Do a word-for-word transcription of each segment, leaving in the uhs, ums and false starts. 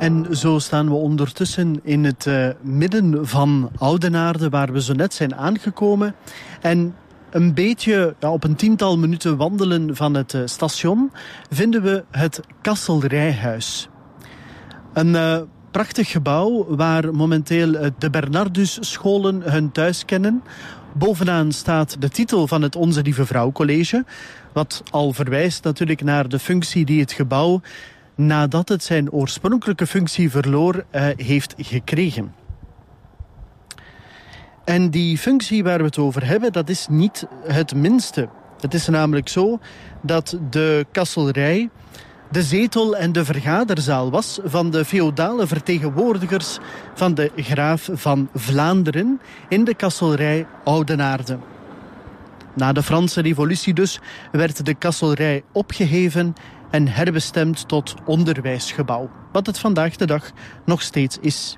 En zo staan we ondertussen in het uh, midden van Oudenaarde, waar we zo net zijn aangekomen. En een beetje ja, op een tiental minuten wandelen van het uh, station vinden we het Kasselrijhuis. Een uh, prachtig gebouw waar momenteel uh, de Bernardusscholen hun thuis kennen. Bovenaan staat de titel van het Onze Lieve Vrouw College, wat al verwijst natuurlijk naar de functie die het gebouw, nadat het zijn oorspronkelijke functie verloor, uh, heeft gekregen. En die functie waar we het over hebben, dat is niet het minste. Het is namelijk zo dat de Kasselrij de zetel en de vergaderzaal was van de feodale vertegenwoordigers van de graaf van Vlaanderen in de Kasselrij Oudenaarde. Na de Franse revolutie dus werd de Kasselrij opgeheven en herbestemd tot onderwijsgebouw, wat het vandaag de dag nog steeds is.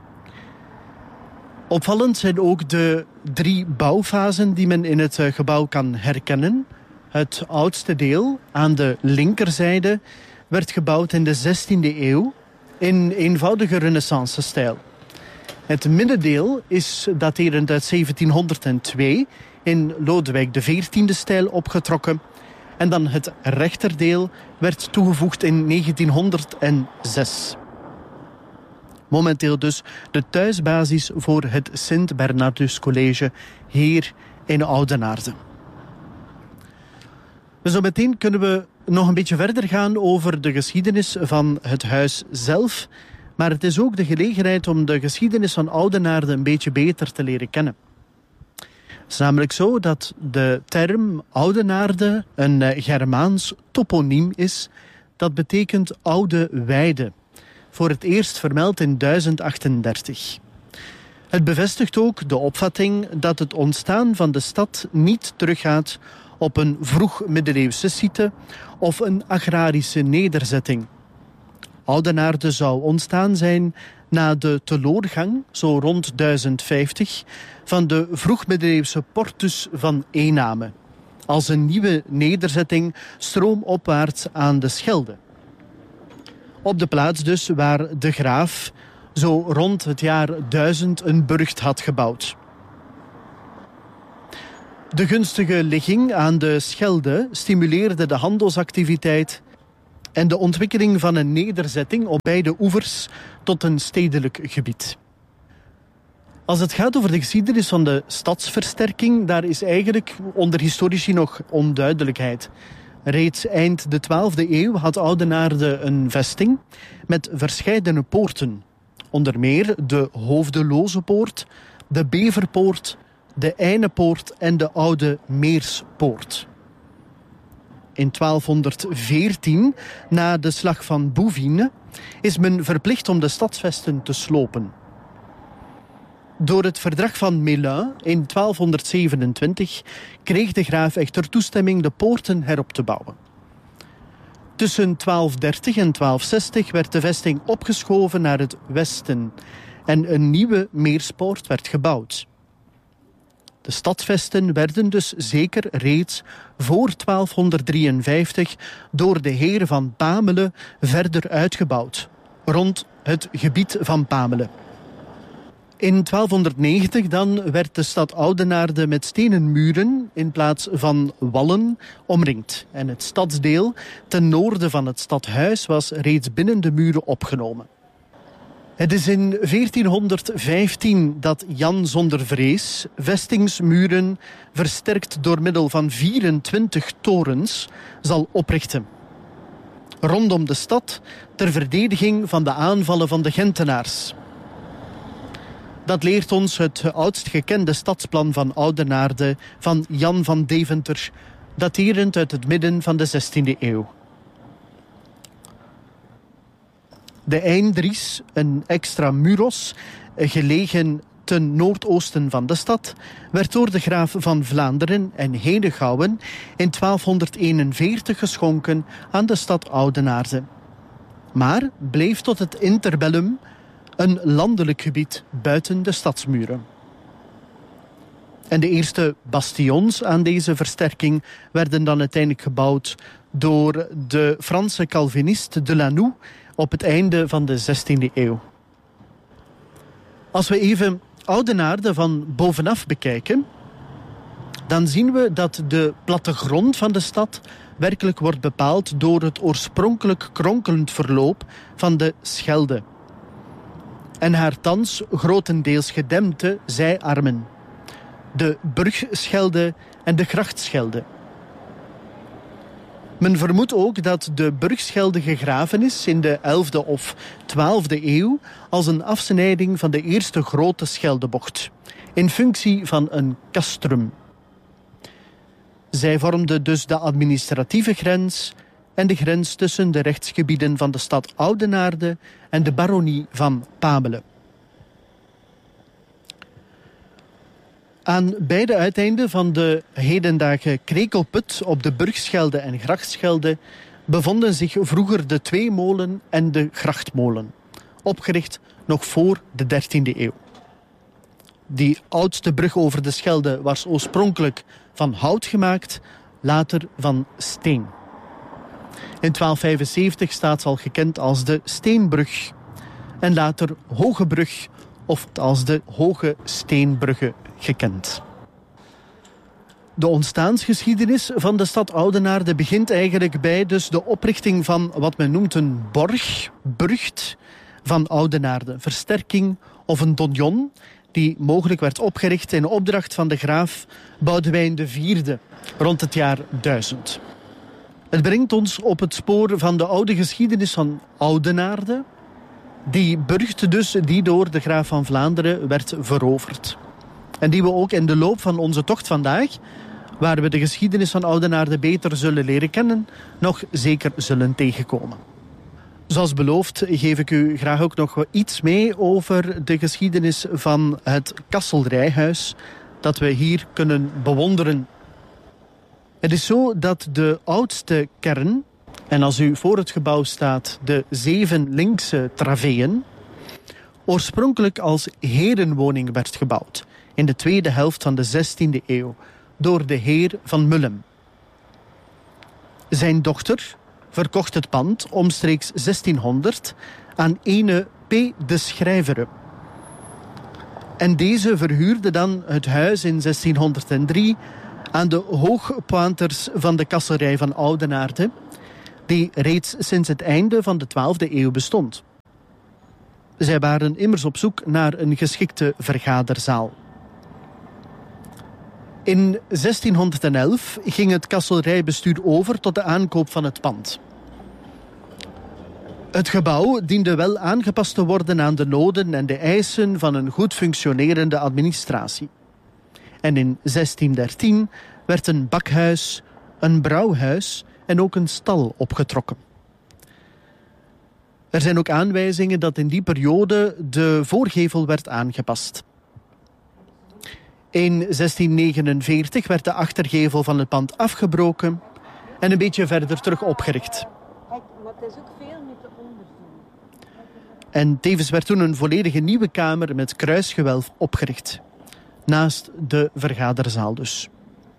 Opvallend zijn ook de drie bouwfasen die men in het gebouw kan herkennen. Het oudste deel, aan de linkerzijde, werd gebouwd in de zestiende eeuw in eenvoudige renaissance-stijl. Het middendeel is daterend uit zeventienhonderdtwee in Lodewijk de veertiende stijl opgetrokken. En dan het rechterdeel werd toegevoegd in negentienhonderdzes. Momenteel dus de thuisbasis voor het Sint Bernardus College hier in Oudenaarde. Zo meteen kunnen we nog een beetje verder gaan over de geschiedenis van het huis zelf. Maar het is ook de gelegenheid om de geschiedenis van Oudenaarde een beetje beter te leren kennen. Het is namelijk zo dat de term Oudenaarde een Germaans toponiem is. Dat betekent oude weide. Voor het eerst vermeld in duizend achtendertig. Het bevestigt ook de opvatting dat het ontstaan van de stad niet teruggaat op een vroeg-middeleeuwse site of een agrarische nederzetting. Oudenaarde zou ontstaan zijn na de teloorgang, zo rond duizend vijftig, van de vroeg-middeleeuwse portus van Ename, als een nieuwe nederzetting stroomopwaarts aan de Schelde. Op de plaats dus waar de graaf zo rond het jaar duizend een burcht had gebouwd. De gunstige ligging aan de Schelde stimuleerde de handelsactiviteit en de ontwikkeling van een nederzetting op beide oevers tot een stedelijk gebied. Als het gaat over de geschiedenis van de stadsversterking, daar is eigenlijk onder historici nog onduidelijkheid. Reeds eind de twaalfde eeuw had Oudenaarde een vesting met verscheidene poorten. Onder meer de Hoofdeloze Poort, de Beverpoort, de Einepoort en de Oude Meerspoort. In twaalfhonderdveertien, na de slag van Bouvines, is men verplicht om de stadsvesten te slopen. Door het verdrag van Melun in twaalfhonderdzevenentwintig kreeg de graaf echter toestemming de poorten herop te bouwen. Tussen twaalf dertig en twaalf zestig werd de vesting opgeschoven naar het westen en een nieuwe meerspoort werd gebouwd. De stadsvesten werden dus zeker reeds voor twaalfhonderddrieënvijftig door de heren van Pamelen verder uitgebouwd, rond het gebied van Pamelen. In twaalfhonderdnegentig dan werd de stad Oudenaarde met stenen muren in plaats van wallen omringd. En het stadsdeel ten noorden van het stadhuis was reeds binnen de muren opgenomen. Het is in veertienhonderdvijftien dat Jan zonder vrees vestingsmuren versterkt door middel van vierentwintig torens zal oprichten. Rondom de stad ter verdediging van de aanvallen van de Gentenaars. Dat leert ons het oudst gekende stadsplan van Oudenaarde van Jan van Deventer, daterend uit het midden van de zestiende eeuw. De Eindries, een extramuros, gelegen ten noordoosten van de stad, werd door de graaf van Vlaanderen en Henegouwen in twaalfhonderdeenenveertig geschonken aan de stad Oudenaarde. Maar bleef tot het interbellum een landelijk gebied buiten de stadsmuren. En de eerste bastions aan deze versterking werden dan uiteindelijk gebouwd door de Franse Calvinist Delanoux op het einde van de zestiende eeuw. Als we even Oudenaarde van bovenaf bekijken, dan zien we dat de plattegrond van de stad werkelijk wordt bepaald door het oorspronkelijk kronkelend verloop van de Schelde en haar thans grotendeels gedempte zijarmen, de Brugschelde en de Grachtschelde. Men vermoedt ook dat de Brugschelde gegraven is in de elfde of twaalfde eeuw als een afsnijding van de eerste grote Scheldebocht, in functie van een castrum. Zij vormde dus de administratieve grens en de grens tussen de rechtsgebieden van de stad Oudenaarde en de baronie van Pamelen. Aan beide uiteinden van de hedendaagse Krekelput op de Brugschelde en Grachtschelde bevonden zich vroeger de Tweemolen en de Grachtmolen, opgericht nog voor de dertiende eeuw. Die oudste brug over de Schelde was oorspronkelijk van hout gemaakt, later van steen. In twaalf vijfenzeventig staat ze al gekend als de Steenbrug en later Hoge Brug of als de Hoge Steenbrugge gekend. De ontstaansgeschiedenis van de stad Oudenaarde begint eigenlijk bij dus de oprichting van wat men noemt een borg, burcht van Oudenaarde, versterking of een donjon, die mogelijk werd opgericht in opdracht van de graaf Boudewijn de vierde rond het jaar duizend. Het brengt ons op het spoor van de oude geschiedenis van Oudenaarde, die burcht dus die door de graaf van Vlaanderen werd veroverd. En die we ook in de loop van onze tocht vandaag, waar we de geschiedenis van Oudenaarde beter zullen leren kennen, nog zeker zullen tegenkomen. Zoals beloofd geef ik u graag ook nog iets mee over de geschiedenis van het Kasselrijhuis dat we hier kunnen bewonderen. Het is zo dat de oudste kern, en als u voor het gebouw staat de zeven linkse traveeën, oorspronkelijk als herenwoning werd gebouwd in de tweede helft van de zestiende eeuw door de heer van Mullem. Zijn dochter verkocht het pand omstreeks zestienhonderd aan ene P. de Schrijvere. En deze verhuurde dan het huis in zestienhonderddrie aan de hoogpointers van de kasserij van Oudenaarde, die reeds sinds het einde van de twaalfde eeuw bestond. Zij waren immers op zoek naar een geschikte vergaderzaal. In zestienhonderdelf ging het kasselrijbestuur over tot de aankoop van het pand. Het gebouw diende wel aangepast te worden aan de noden en de eisen van een goed functionerende administratie. En in zestiendertien werd een bakhuis, een brouwhuis en ook een stal opgetrokken. Er zijn ook aanwijzingen dat in die periode de voorgevel werd aangepast. In zestien negenenveertig werd de achtergevel van het pand afgebroken en een beetje verder terug opgericht. Maar het is ook veel met de onderzoek. En tevens werd toen een volledige nieuwe kamer met kruisgewelf opgericht. Naast de vergaderzaal dus.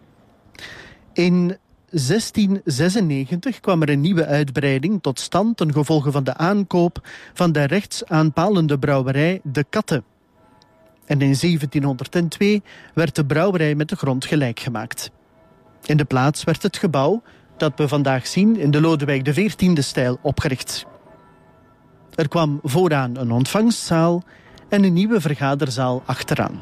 In zestien zesennegentig kwam er een nieuwe uitbreiding tot stand ten gevolge van de aankoop van de rechtsaanpalende brouwerij De Katte. En in zeventienhonderdtwee werd de brouwerij met de grond gelijk gemaakt. In de plaats werd het gebouw dat we vandaag zien in de Lodewijk de veertiende stijl opgericht. Er kwam vooraan een ontvangstzaal en een nieuwe vergaderzaal achteraan.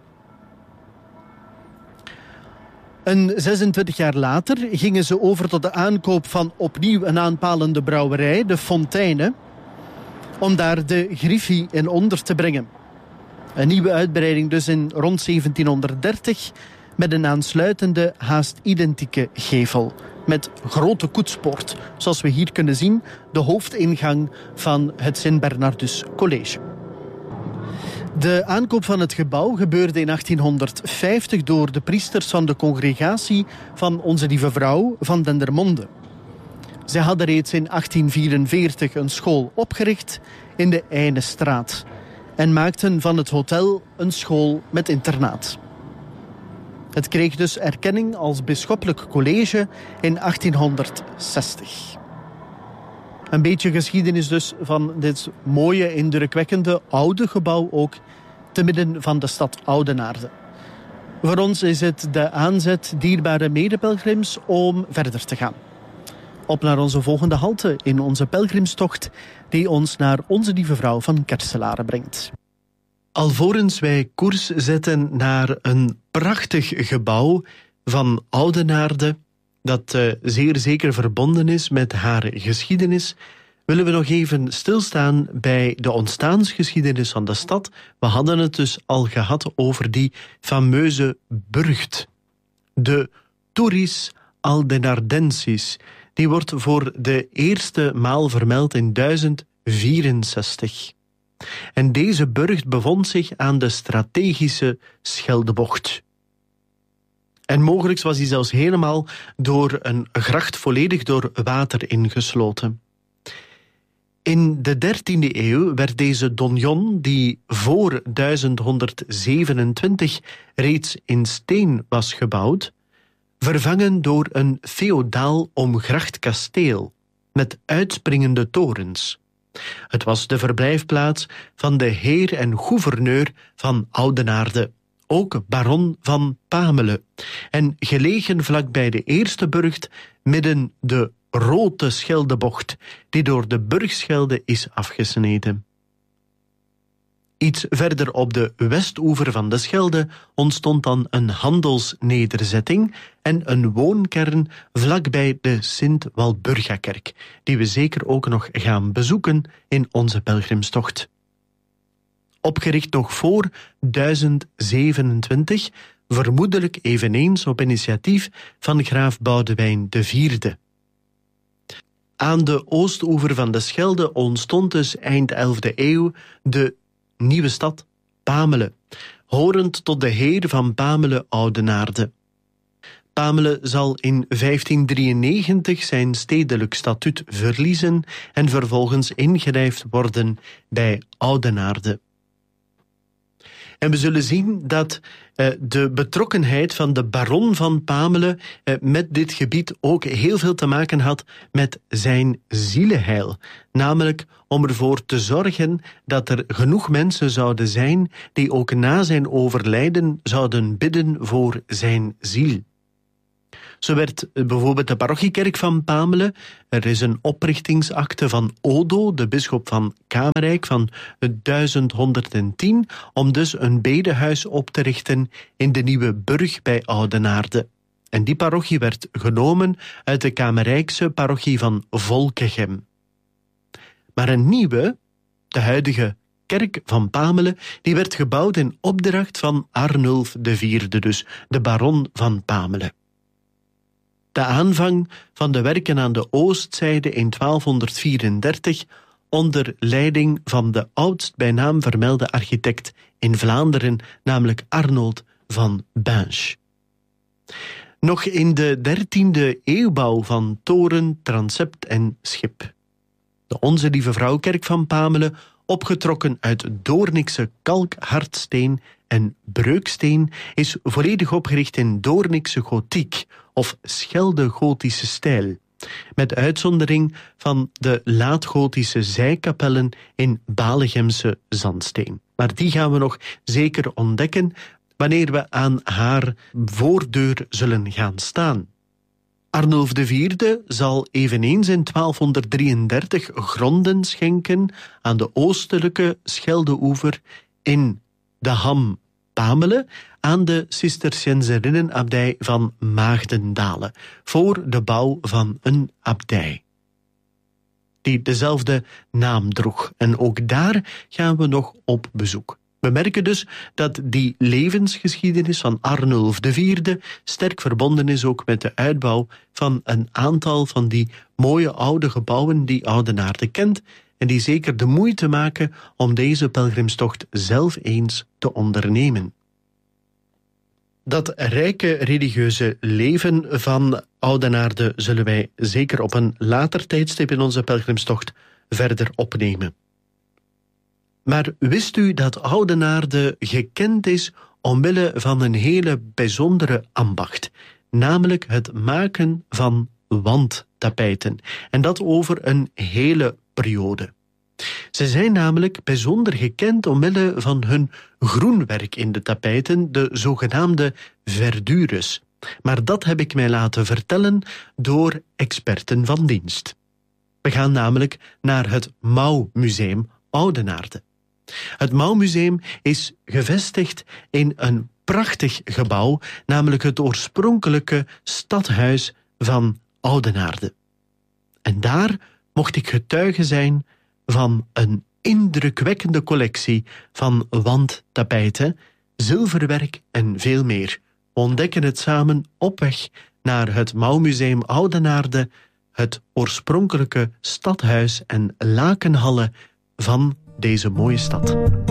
Een zesentwintig jaar later gingen ze over tot de aankoop van opnieuw een aanpalende brouwerij, de Fonteine, om daar de Griffie in onder te brengen. Een nieuwe uitbreiding dus in rond zeventienhonderddertig met een aansluitende haast identieke gevel met grote koetspoort, zoals we hier kunnen zien, de hoofdingang van het Sint-Bernardus College. De aankoop van het gebouw gebeurde in achttienhonderdvijftig door de priesters van de congregatie van Onze Lieve Vrouw van Dendermonde. Zij hadden reeds in achttien vierenveertig een school opgericht in de Einestraat en maakten van het hotel een school met internaat. Het kreeg dus erkenning als bisschoppelijk college in achttienhonderdzestig. Een beetje geschiedenis dus van dit mooie, indrukwekkende, oude gebouw ook te midden van de stad Oudenaarde. Voor ons is het de aanzet, dierbare medepelgrims, om verder te gaan. Op naar onze volgende halte in onze pelgrimstocht die ons naar Onze Lieve Vrouw van Kerselaren brengt. Alvorens wij koers zetten naar een prachtig gebouw van Oudenaarde, dat uh, zeer zeker verbonden is met haar geschiedenis, willen we nog even stilstaan bij de ontstaansgeschiedenis van de stad. We hadden het dus al gehad over die fameuze burcht. De Turris Aldenardensis. Die wordt voor de eerste maal vermeld in duizend vierenzestig. En deze burcht bevond zich aan de strategische Scheldebocht. En mogelijk was die zelfs helemaal door een gracht volledig door water ingesloten. In de dertiende eeuw werd deze donjon, die voor duizend honderdzevenentwintig reeds in steen was gebouwd, vervangen door een feodaal omgracht kasteel met uitspringende torens. Het was de verblijfplaats van de heer en gouverneur van Oudenaarde, ook baron van Pamele, en gelegen vlakbij de eerste burcht midden de Rode Scheldebocht, die door de Burgschelde is afgesneden. Iets verder op de westoever van de Schelde ontstond dan een handelsnederzetting en een woonkern vlakbij de Sint-Walburgakerk, die we zeker ook nog gaan bezoeken in onze pelgrimstocht. Opgericht nog voor duizend zevenentwintig, vermoedelijk eveneens op initiatief van graaf Boudewijn de vierde. Aan de oostoever van de Schelde ontstond dus eind elfde eeuw de nieuwe stad Pamele, horend tot de heer van Pamele Oudenaarde. Pamele zal in vijftien drieënnegentig zijn stedelijk statuut verliezen en vervolgens ingelijfd worden bij Oudenaarde. En we zullen zien dat uh, de betrokkenheid van de baron van Pamele uh, met dit gebied ook heel veel te maken had met zijn zieleheil. Namelijk om ervoor te zorgen dat er genoeg mensen zouden zijn die ook na zijn overlijden zouden bidden voor zijn ziel. Zo werd bijvoorbeeld de parochiekerk van Pamele, er is een oprichtingsakte van Odo, de bisschop van Kamerijk, van duizend honderdtien, om dus een bedehuis op te richten in de nieuwe burg bij Oudenaarde. En die parochie werd genomen uit de Kamerijkse parochie van Volkegem. Maar een nieuwe, de huidige kerk van Pamele, die werd gebouwd in opdracht van Arnulf de vierde, dus de baron van Pamele. De aanvang van de werken aan de oostzijde in twaalfhonderdvierendertig onder leiding van de oudst bij naam vermelde architect in Vlaanderen, namelijk Arnold van Binche. Nog in de dertiende eeuwbouw van toren, transept en schip. De Onze Lieve Vrouwkerk van Pamele, opgetrokken uit Doornikse kalkhardsteen en breuksteen, is volledig opgericht in Doornikse gotiek of Schelde-gotische stijl, met uitzondering van de laatgotische zijkapellen in Balegemse zandsteen. Maar die gaan we nog zeker ontdekken wanneer we aan haar voordeur zullen gaan staan. Arnulf de vierde zal eveneens in twaalfhonderddrieëndertig gronden schenken aan de oostelijke Scheldeoever in de Ham Pamele aan de Cisterciënserinnenabdij van Maagdendale voor de bouw van een abdij die dezelfde naam droeg. En ook daar gaan we nog op bezoek. We merken dus dat die levensgeschiedenis van Arnulf de vierde sterk verbonden is ook met de uitbouw van een aantal van die mooie oude gebouwen die Oudenaarde kent en die zeker de moeite maken om deze pelgrimstocht zelf eens te ondernemen. Dat rijke religieuze leven van Oudenaarde zullen wij zeker op een later tijdstip in onze pelgrimstocht verder opnemen. Maar wist u dat Oudenaarde gekend is omwille van een hele bijzondere ambacht, namelijk het maken van wandtapijten. En dat over een hele periode. Ze zijn namelijk bijzonder gekend omwille van hun groenwerk in de tapijten, de zogenaamde verdures. Maar dat heb ik mij laten vertellen door experten van dienst. We gaan namelijk naar het Mouwmuseum Oudenaarde. Het Mouwmuseum is gevestigd in een prachtig gebouw, namelijk het oorspronkelijke stadhuis van Oudenaarde. En daar mocht ik getuige zijn van een indrukwekkende collectie van wandtapijten, zilverwerk en veel meer. We ontdekken het samen op weg naar het Mouwmuseum Oudenaarde, het oorspronkelijke stadhuis en lakenhallen van deze mooie stad.